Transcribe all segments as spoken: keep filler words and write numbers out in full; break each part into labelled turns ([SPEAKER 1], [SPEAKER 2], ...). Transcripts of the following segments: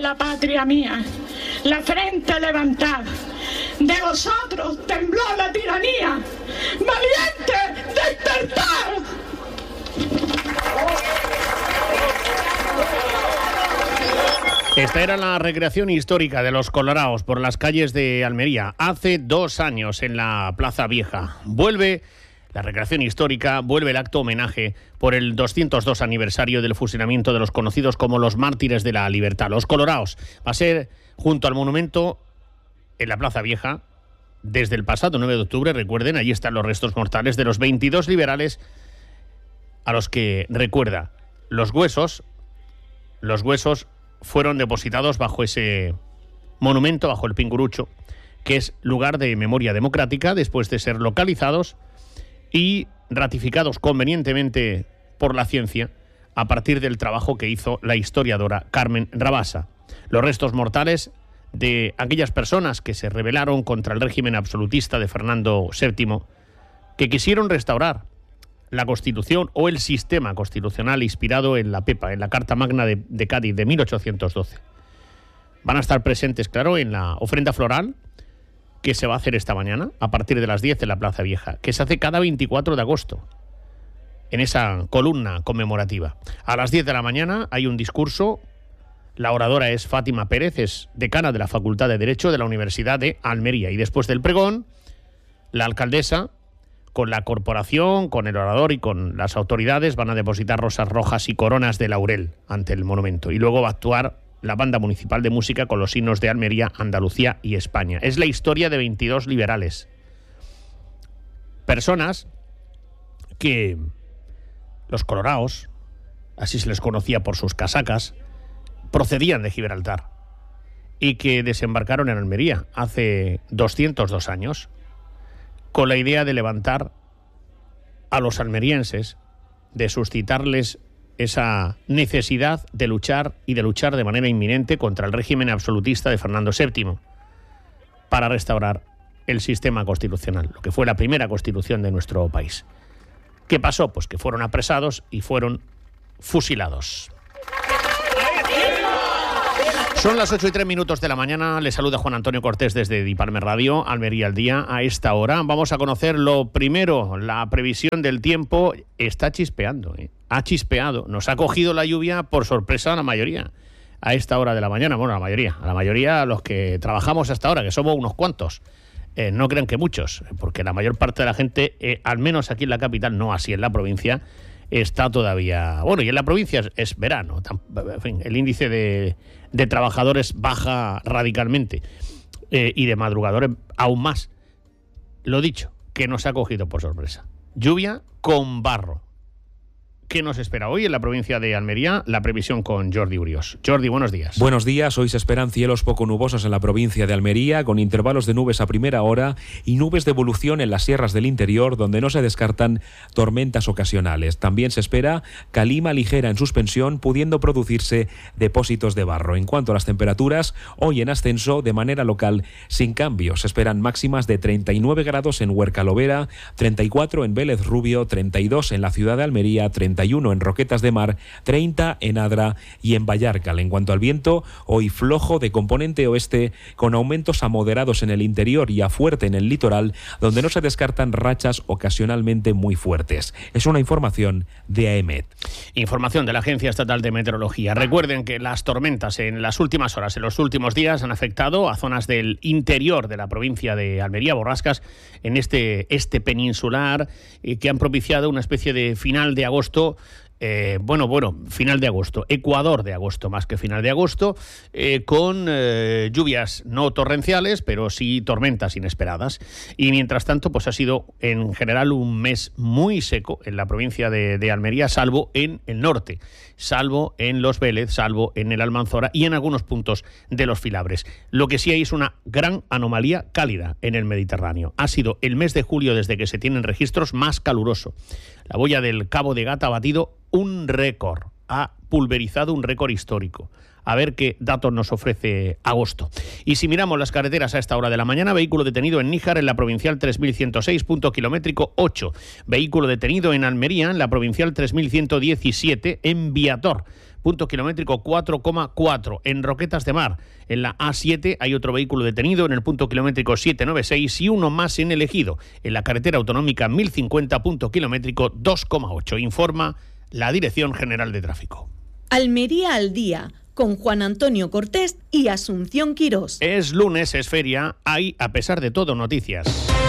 [SPEAKER 1] la patria mía, la frente levantada. De vosotros tembló la tiranía. ¡Valiente, despertar!
[SPEAKER 2] Esta era la recreación histórica de los coloraos por las calles de Almería hace dos años en la Plaza Vieja. Vuelve la recreación histórica, vuelve el acto homenaje por el doscientos dos aniversario del fusilamiento de los conocidos como los mártires de la libertad, los coloraos. Va a ser junto al monumento en la Plaza Vieja desde el pasado nueve de octubre. Recuerden, allí están los restos mortales de los veintidós liberales a los que, recuerda, los huesos, los huesos fueron depositados bajo ese monumento, bajo el Pingurucho, que es lugar de memoria democrática, después de ser localizados y ratificados convenientemente por la ciencia a partir del trabajo que hizo la historiadora Carmen Rabasa. Los restos mortales de aquellas personas que se rebelaron contra el régimen absolutista de Fernando séptimo, que quisieron restaurar la Constitución o el sistema constitucional inspirado en la Pepa, en la Carta Magna de, de Cádiz de mil ochocientos doce. Van a estar presentes, claro, en la ofrenda floral que se va a hacer esta mañana a partir de las diez en la Plaza Vieja, que se hace cada veinticuatro de agosto, en esa columna conmemorativa. A las diez de la mañana hay un discurso. La oradora es Fátima Pérez, es decana de la Facultad de Derecho de la Universidad de Almería. Y después del pregón, la alcaldesa, con la corporación, con el orador y con las autoridades, van a depositar rosas rojas y coronas de laurel ante el monumento. Y luego va a actuar la Banda Municipal de Música con los himnos de Almería, Andalucía y España. Es la historia de veintidós liberales. Personas que los coloraos, así se les conocía por sus casacas, procedían de Gibraltar y que desembarcaron en Almería hace doscientos dos años con la idea de levantar a los almerienses, de suscitarles esa necesidad de luchar y de luchar de manera inminente contra el régimen absolutista de Fernando séptimo para restaurar el sistema constitucional, lo que fue la primera constitución de nuestro país. ¿Qué pasó? Pues que fueron apresados y fueron fusilados. Son las ocho y tres minutos de la mañana. Les saluda Juan Antonio Cortés desde Dipalme Radio, Almería al día. A esta hora vamos a conocer lo primero, la previsión del tiempo. Está chispeando, ¿eh? Ha chispeado. Nos ha cogido la lluvia por sorpresa a la mayoría. A esta hora de la mañana, bueno, a la mayoría, a la mayoría a los que trabajamos hasta ahora, que somos unos cuantos. Eh, no crean que muchos, porque la mayor parte de la gente, eh, al menos aquí en la capital, no así en la provincia, está todavía... Bueno, y en la provincia es, es verano. En fin, el índice de, de trabajadores baja radicalmente eh, y de madrugadores aún más. Lo dicho, que nos ha cogido por sorpresa. Lluvia con barro. ¿Qué nos espera hoy en la provincia de Almería? La previsión con Jordi Urios. Jordi, buenos días.
[SPEAKER 3] Buenos días. Hoy se esperan cielos poco nubosos en la provincia de Almería, con intervalos de nubes a primera hora y nubes de evolución en las sierras del interior, donde no se descartan tormentas ocasionales. También se espera calima ligera en suspensión, pudiendo producirse depósitos de barro. En cuanto a las temperaturas, hoy en ascenso de manera local, sin cambios. Se esperan máximas de treinta y nueve grados en Huerca-Lovera, treinta y cuatro en Vélez Rubio, treinta y dos en la ciudad de Almería, treinta y uno en Roquetas de Mar, treinta en Adra y en Vallarcal. En cuanto al viento, hoy flojo de componente oeste, con aumentos a moderados en el interior y a fuerte en el litoral, donde no se descartan rachas ocasionalmente muy fuertes. Es una información de AEMET.
[SPEAKER 2] Información de la Agencia Estatal de Meteorología. Recuerden que las tormentas en las últimas horas, en los últimos días, han afectado a zonas del interior de la provincia de Almería, borrascas en este este peninsular, eh, que han propiciado una especie de final de agosto. Eh, bueno, bueno, final de agosto, Ecuador de agosto más que final de agosto, eh, con eh, lluvias no torrenciales, pero sí tormentas inesperadas. Y mientras tanto, pues ha sido en general un mes muy seco en la provincia de, de Almería, salvo en el norte, salvo en Los Vélez, salvo en el Almanzora y en algunos puntos de los Filabres. Lo que sí hay es una gran anomalía cálida en el Mediterráneo. Ha sido el mes de julio, desde que se tienen registros, más caluroso. La boya del Cabo de Gata ha batido un récord, ha pulverizado un récord histórico. A ver qué datos nos ofrece agosto. Y si miramos las carreteras a esta hora de la mañana, vehículo detenido en Níjar, en la provincial tres mil ciento seis, punto kilométrico ocho. Vehículo detenido en Almería, en la provincial tres mil ciento diecisiete, en Viator, punto kilométrico cuatro coma cuatro. En Roquetas de Mar, en la A siete, hay otro vehículo detenido en el punto kilométrico setecientos noventa y seis y uno más en El Ejido, en la carretera autonómica mil cincuenta, punto kilométrico dos coma ocho. Informa la Dirección General de Tráfico.
[SPEAKER 4] Almería al día, con Juan Antonio Cortés y Asunción Quirós.
[SPEAKER 2] Es lunes, es feria, hay, a pesar de todo, noticias.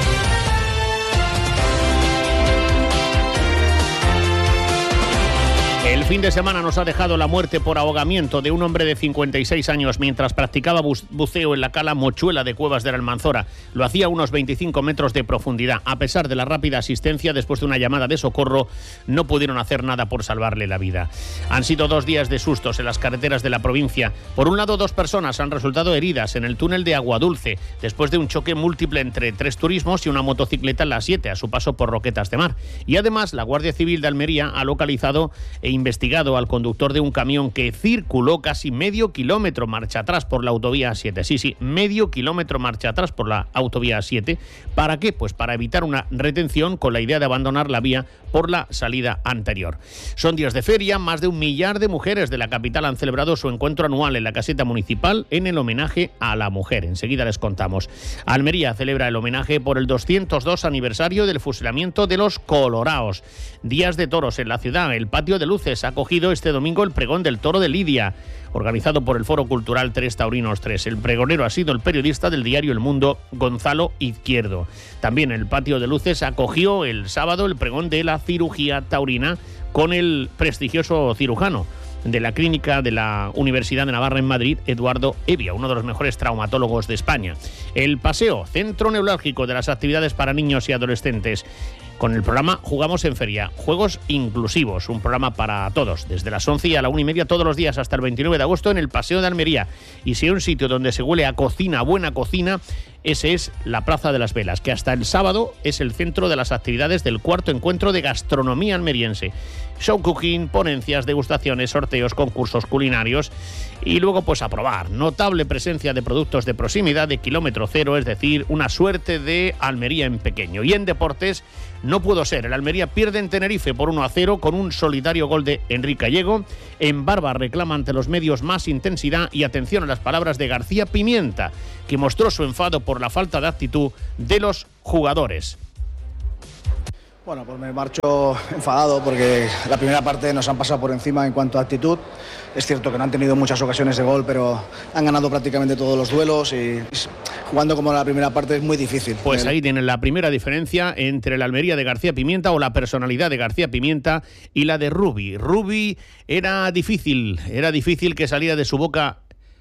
[SPEAKER 2] El fin de semana nos ha dejado la muerte por ahogamiento de un hombre de cincuenta y seis años mientras practicaba buceo en la cala Mochuela de Cuevas de la Almanzora. Lo hacía a unos veinticinco metros de profundidad. A pesar de la rápida asistencia, después de una llamada de socorro, no pudieron hacer nada por salvarle la vida. Han sido dos días de sustos en las carreteras de la provincia. Por un lado, dos personas han resultado heridas en el túnel de Aguadulce, después de un choque múltiple entre tres turismos y una motocicleta en la siete, a su paso por Roquetas de Mar. Y además, la Guardia Civil de Almería ha localizado e investigado al conductor de un camión que circuló casi medio kilómetro marcha atrás por la autovía A siete. Sí, sí, medio kilómetro marcha atrás por la autovía A siete. ¿Para qué? Pues para evitar una retención con la idea de abandonar la vía por la salida anterior. Son días de feria, más de un millar de mujeres de la capital han celebrado su encuentro anual en la caseta municipal en el homenaje a la mujer. Enseguida les contamos. Almería celebra el homenaje por el doscientos dos aniversario del fusilamiento de los coloraos. Días de toros en la ciudad. El patio de luces ha cogido este domingo el pregón del toro de Lidia, organizado por el Foro Cultural Tres Taurinos tres. El pregonero ha sido el periodista del diario El Mundo, Gonzalo Izquierdo. También el patio de luces acogió el sábado el pregón de la cirugía taurina con el prestigioso cirujano de la clínica de la Universidad de Navarra en Madrid, Eduardo Evia, uno de los mejores traumatólogos de España. El paseo, centro neurálgico de las actividades para niños y adolescentes. Con el programa Jugamos en Feria, Juegos Inclusivos, un programa para todos, desde las once y a la una y media todos los días hasta el veintinueve de agosto en el Paseo de Almería. Y si hay un sitio donde se huele a cocina, buena cocina, ese es la Plaza de las Velas, que hasta el sábado es el centro de las actividades del cuarto encuentro de gastronomía almeriense. Show cooking, ponencias, degustaciones, sorteos, concursos culinarios y luego pues a probar. Notable presencia de productos de proximidad de kilómetro cero, es decir, una suerte de Almería en pequeño. Y en deportes no pudo ser. El Almería pierde en Tenerife por uno a cero con un solitario gol de Enrique Gallego. En Barba reclama ante los medios más intensidad y atención a las palabras de García Pimienta, que mostró su enfado por la falta de actitud de los jugadores.
[SPEAKER 5] Bueno, pues me marcho enfadado porque la primera parte nos han pasado por encima en cuanto a actitud. Es cierto que no han tenido muchas ocasiones de gol, pero han ganado prácticamente todos los duelos y jugando como la primera parte es muy difícil.
[SPEAKER 2] Pues ahí tienen la primera diferencia entre la Almería de García Pimienta o la personalidad de García Pimienta y la de Rubi. Rubi era difícil, era difícil que saliera de su boca,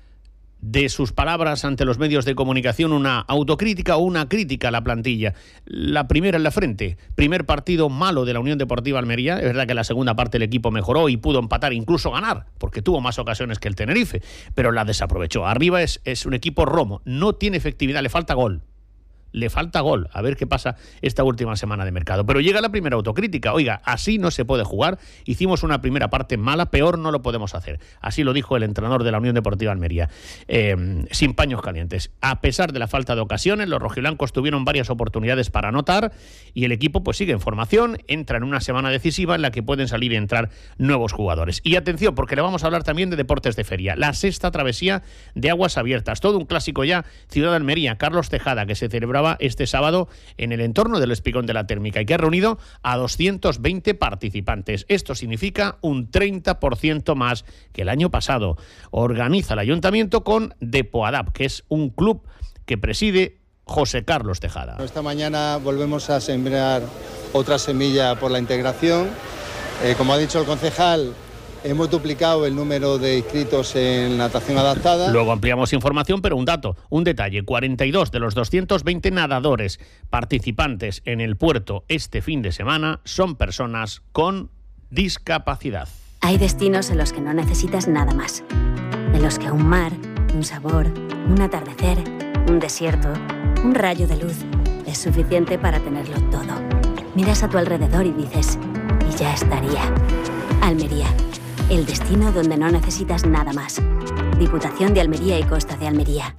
[SPEAKER 2] de sus palabras ante los medios de comunicación, una autocrítica o una crítica a la plantilla. La primera en la frente. Primer partido malo de la Unión Deportiva Almería. Es verdad que en la segunda parte el equipo mejoró y pudo empatar, incluso ganar, porque tuvo más ocasiones que el Tenerife, pero la desaprovechó. Arriba es, es un equipo romo. No tiene efectividad, le falta gol. Le falta gol. A ver qué pasa esta última semana de mercado. Pero llega la primera autocrítica. Oiga, así no se puede jugar. Hicimos una primera parte mala, peor no lo podemos hacer. Así lo dijo el entrenador de la Unión Deportiva Almería. Eh, sin paños calientes. A pesar de la falta de ocasiones, los rojiblancos tuvieron varias oportunidades para anotar y el equipo pues sigue en formación. Entra en una semana decisiva en la que pueden salir y entrar nuevos jugadores. Y atención, porque le vamos a hablar también de deportes de feria. La sexta travesía de aguas abiertas. Todo un clásico ya. Ciudad de Almería. Carlos Tejada, que se celebraba este sábado en el entorno del Espigón de la Térmica y que ha reunido a doscientos veinte participantes. Esto significa un treinta por ciento más que el año pasado. Organiza el ayuntamiento con Depoadap, que es un club que preside José Carlos Tejada.
[SPEAKER 6] Esta mañana volvemos a sembrar otra semilla por la integración. Eh, como ha dicho el concejal, hemos duplicado el número de inscritos en natación adaptada.
[SPEAKER 2] Luego ampliamos información, pero un dato, un detalle. cuarenta y dos de los doscientos veinte nadadores participantes en el puerto este fin de semana son personas con discapacidad.
[SPEAKER 7] Hay destinos en los que no necesitas nada más. En los que un mar, un sabor, un atardecer, un desierto, un rayo de luz es suficiente para tenerlo todo. Miras a tu alrededor y dices, y ya estaría. Almería. El destino donde no necesitas nada más. Diputación de Almería y Costa de Almería.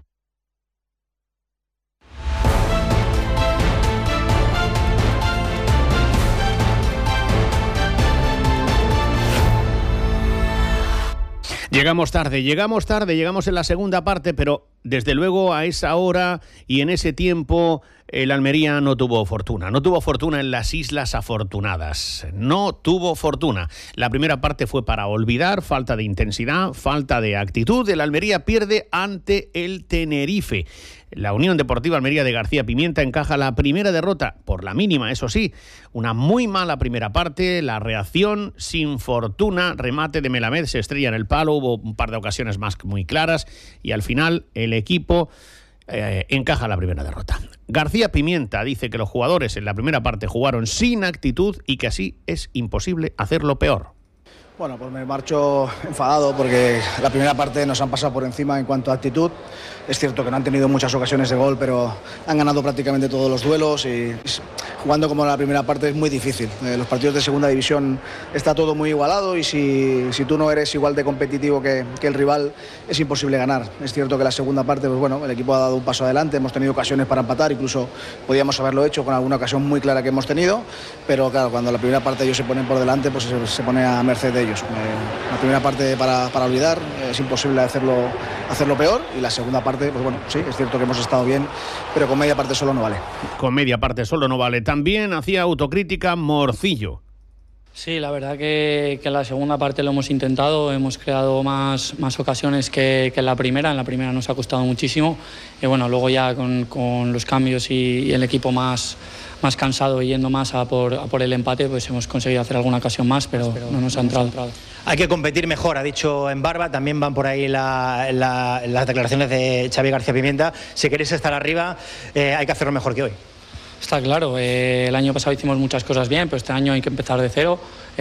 [SPEAKER 2] Llegamos tarde, llegamos tarde, llegamos en la segunda parte, pero desde luego a esa hora y en ese tiempo el Almería no tuvo fortuna. No tuvo fortuna en las Islas Afortunadas. No tuvo fortuna. La primera parte fue para olvidar, falta de intensidad, falta de actitud. El Almería pierde ante el Tenerife. La Unión Deportiva Almería de García Pimienta encaja la primera derrota, por la mínima, eso sí. Una muy mala primera parte, la reacción sin fortuna, remate de Melamed, se estrella en el palo, hubo un par de ocasiones más muy claras y al final el equipo eh, encaja la primera derrota. García Pimienta dice que los jugadores en la primera parte jugaron sin actitud y que así es imposible hacerlo peor.
[SPEAKER 5] Bueno, pues me marcho enfadado porque la primera parte nos han pasado por encima en cuanto a actitud. Es cierto que no han tenido muchas ocasiones de gol, pero han ganado prácticamente todos los duelos y jugando como la primera parte es muy difícil. Eh, los partidos de segunda división está todo muy igualado y si, si tú no eres igual de competitivo que, que el rival es imposible ganar. Es cierto que la segunda parte, pues bueno, el equipo ha dado un paso adelante, hemos tenido ocasiones para empatar, incluso podíamos haberlo hecho con alguna ocasión muy clara que hemos tenido, pero claro, cuando la primera parte ellos se ponen por delante, pues se, se pone a merced de ellos. Eh, la primera parte para, para olvidar, eh, es imposible hacerlo, hacerlo peor y la segunda parte, pues bueno, sí, es cierto que hemos estado bien, pero con media parte solo no vale.
[SPEAKER 2] Con media parte solo no vale. También hacía autocrítica Morcillo.
[SPEAKER 8] Sí, la verdad que, que en la segunda parte lo hemos intentado, hemos creado más, más ocasiones que, que en la primera, en la primera nos ha costado muchísimo y bueno, luego ya con, con los cambios y, y el equipo más, más cansado y yendo más a por, a por el empate, pues hemos conseguido hacer alguna ocasión más, pero, pero no nos ha entrado.
[SPEAKER 9] Hay que competir mejor, ha dicho en Barba, también van por ahí la, la, las declaraciones de Xavi García Pimienta. Si queréis estar arriba, eh, hay que hacerlo mejor que hoy.
[SPEAKER 8] Está claro, eh, el año pasado hicimos muchas cosas bien, pero este año hay que empezar de cero.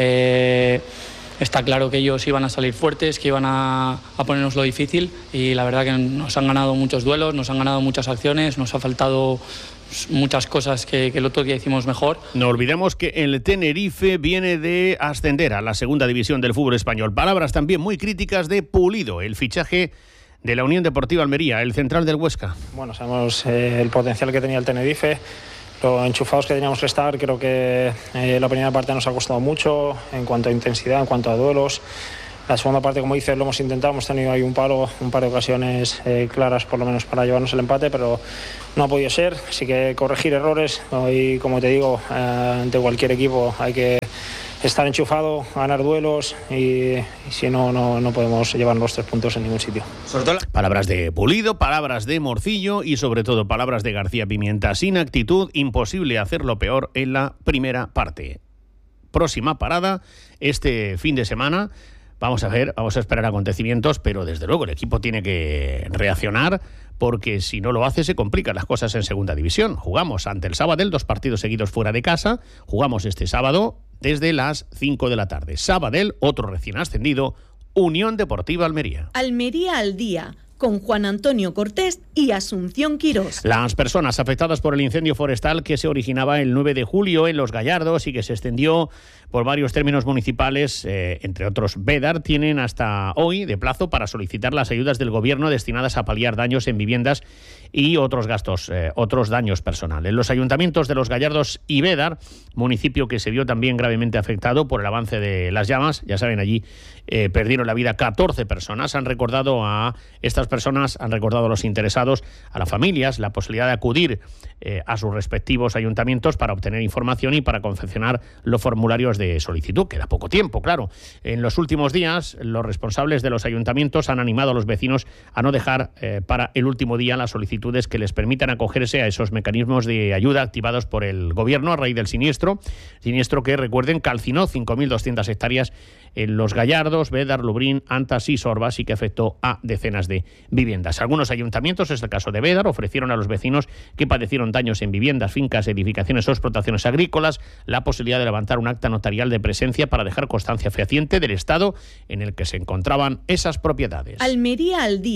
[SPEAKER 8] Eh, está claro que ellos iban a salir fuertes, que iban a, a ponernos lo difícil y la verdad que nos han ganado muchos duelos, nos han ganado muchas acciones, nos ha faltado muchas cosas que, que el otro día hicimos mejor.
[SPEAKER 2] No olvidemos que el Tenerife viene de ascender a la segunda división del fútbol español. Palabras también muy críticas de Pulido, el fichaje de la Unión Deportiva Almería, el central del Huesca.
[SPEAKER 10] Bueno, sabemos eh, el potencial que tenía el Tenerife, lo enchufados que teníamos que estar. Creo que eh, la primera parte nos ha costado mucho en cuanto a intensidad, en cuanto a duelos. La segunda parte, como dices, lo hemos intentado, hemos tenido ahí un palo, un par de ocasiones eh, claras por lo menos para llevarnos el empate, pero no ha podido ser. Así que corregir errores. Hoy, como te digo, eh, ante cualquier equipo hay que estar enchufado, ganar duelos y, y si no, no, no podemos llevar los tres puntos en ningún sitio.
[SPEAKER 2] Palabras de Pulido, palabras de Morcillo y sobre todo palabras de García Pimienta. Sin actitud, imposible hacerlo peor en la primera parte. Próxima parada, este fin de semana. Vamos a ver, vamos a esperar acontecimientos, pero desde luego el equipo tiene que reaccionar porque si no lo hace se complican las cosas en segunda división. Jugamos ante el Sabadell, dos partidos seguidos fuera de casa. Jugamos este sábado desde las cinco de la tarde. Sabadell, otro recién ascendido, Unión Deportiva Almería.
[SPEAKER 4] Almería al día, con Juan Antonio Cortés y Asunción Quirós.
[SPEAKER 2] Las personas afectadas por el incendio forestal que se originaba el nueve de julio en Los Gallardos y que se extendió por varios términos municipales, eh, entre otros Bédar, tienen hasta hoy de plazo para solicitar las ayudas del gobierno destinadas a paliar daños en viviendas y otros gastos, eh, otros daños personales. Los ayuntamientos de Los Gallardos y Bédar, municipio que se vio también gravemente afectado por el avance de las llamas, ya saben, allí eh, perdieron la vida catorce personas, han recordado a estas personas, han recordado a los interesados, a las familias, la posibilidad de acudir eh, a sus respectivos ayuntamientos para obtener información y para confeccionar los formularios de solicitud. Queda poco tiempo, claro. En los últimos días, los responsables de los ayuntamientos han animado a los vecinos a no dejar eh, para el último día las solicitudes que les permitan acogerse a esos mecanismos de ayuda activados por el gobierno a raíz del siniestro. Siniestro que, recuerden, calcinó cinco mil doscientas hectáreas en Los Gallardos, Bédar, Lubrín, Antas y Sorbas y que afectó a decenas de viviendas. Algunos ayuntamientos, es el caso de Bédar, ofrecieron a los vecinos que padecieron daños en viviendas, fincas, edificaciones o explotaciones agrícolas la posibilidad de levantar un acta notarial de presencia para dejar constancia fehaciente del estado en el que se encontraban esas propiedades.
[SPEAKER 4] Almería al día,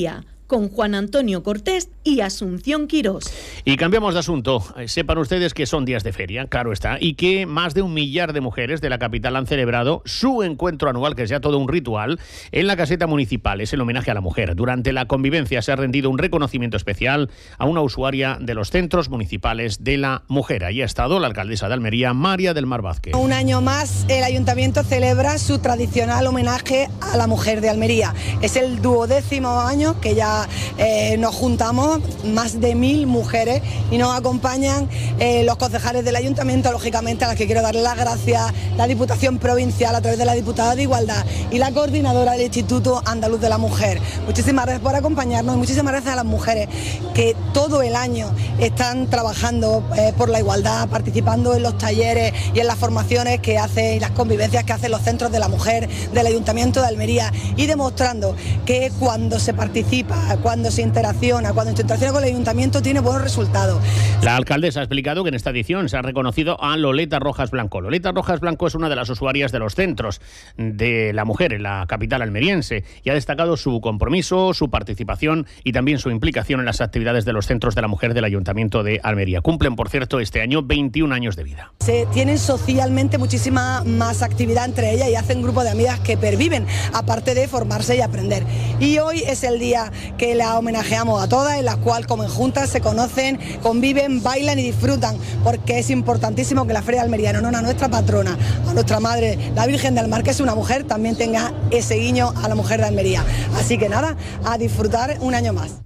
[SPEAKER 4] con Juan Antonio Cortés y Asunción Quirós.
[SPEAKER 2] Y cambiamos de asunto. Sepan ustedes que son días de feria, claro está, y que más de un millar de mujeres de la capital han celebrado su encuentro anual, que es ya todo un ritual, en la caseta municipal. Es el homenaje a la mujer. Durante la convivencia se ha rendido un reconocimiento especial a una usuaria de los centros municipales de la mujer. Allí ha estado la alcaldesa de Almería, María del Mar Vázquez.
[SPEAKER 11] Un año más el ayuntamiento celebra su tradicional homenaje a la mujer de Almería. Es el duodécimo año que ya eh, nos juntamos, más de mil mujeres, y nos acompañan eh, los concejales del ayuntamiento, lógicamente a las que quiero darle las gracias, la Diputación Provincial a través de la Diputada de Igualdad y la coordinadora del Instituto Andaluz de la Mujer. Muchísimas gracias por acompañarnos y muchísimas gracias a las mujeres que todo el año están trabajando eh, por la igualdad, participando en los talleres y en las formaciones que hacen y las convivencias que hacen los centros de la mujer del Ayuntamiento de Almería, y demostrando que cuando se participa, cuando se interacciona, cuando se interacciona con el Ayuntamiento, tiene buenos resultados.
[SPEAKER 2] La alcaldesa ha explicado que en esta edición se ha reconocido a Loleta Rojas Blanco. Loleta Rojas Blanco es una de las usuarias de los centros de la mujer en la capital almeriense y ha destacado su compromiso, su participación y también su implicación en las actividades de los centros de la mujer del Ayuntamiento de Almería. Cumplen, por cierto, este año veintiún años de vida.
[SPEAKER 11] Se tienen socialmente muchísima más actividad entre ellas y hacen grupo de amigas que perviven, aparte de formarse y aprender. Y hoy es el día que la homenajeamos a todas, en la cual como en juntas se conocen, conviven, bailan y disfrutan, porque es importantísimo que la Feria de Almería, en honor a nuestra patrona, a nuestra madre, la Virgen del Mar, que es una mujer, también tenga ese guiño a la mujer de Almería. Así que nada, a disfrutar un año más.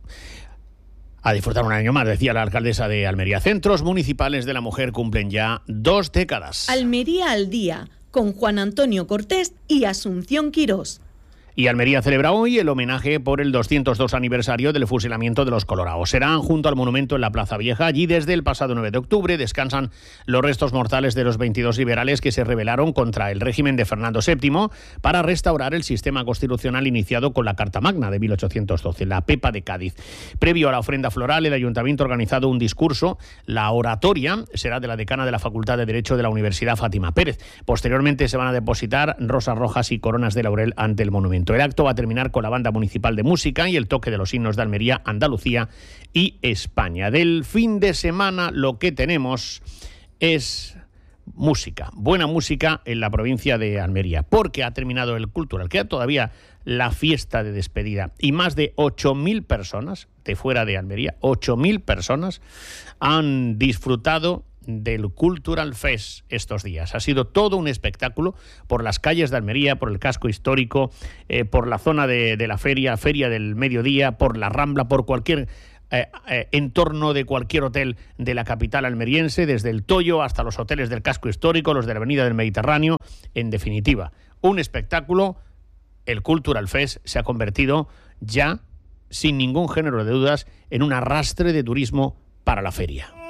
[SPEAKER 2] A disfrutar un año más, decía la alcaldesa de Almería. Centros municipales de la mujer cumplen ya dos décadas.
[SPEAKER 4] Almería al día, con Juan Antonio Cortés y Asunción Quirós.
[SPEAKER 2] Y Almería celebra hoy el homenaje por el doscientos dos aniversario del fusilamiento de los colorados. Serán junto al monumento en la Plaza Vieja. Allí desde el pasado nueve de octubre descansan los restos mortales de los veintidós liberales que se rebelaron contra el régimen de Fernando séptimo para restaurar el sistema constitucional iniciado con la Carta Magna de mil ochocientos doce, la Pepa de Cádiz. Previo a la ofrenda floral, el ayuntamiento ha organizado un discurso. La oratoria será de la decana de la Facultad de Derecho de la Universidad, Fátima Pérez. Posteriormente se van a depositar rosas rojas y coronas de laurel ante el monumento. El acto va a terminar con la banda municipal de música y el toque de los himnos de Almería, Andalucía y España. Del fin de semana lo que tenemos es música, buena música en la provincia de Almería, porque ha terminado el Cultural. Queda todavía la fiesta de despedida y más de ocho mil personas de fuera de Almería, ocho mil personas han disfrutado del Cultural Fest estos días. Ha sido todo un espectáculo por las calles de Almería, por el casco histórico, eh, por la zona de, de la feria, Feria del Mediodía, por la Rambla, por cualquier eh, eh, entorno de cualquier hotel de la capital almeriense, desde el Toyo hasta los hoteles del casco histórico, los de la Avenida del Mediterráneo. En definitiva, un espectáculo. El Cultural Fest se ha convertido ya, sin ningún género de dudas, en un arrastre de turismo para la feria.